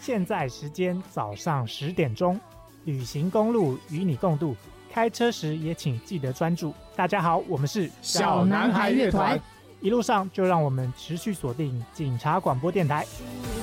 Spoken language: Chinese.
现在时间早上10点钟，旅行公路与你共度，开车时也请记得专注。大家好，我们是小男孩乐团， 一路上就让我们持续锁定警察广播电台。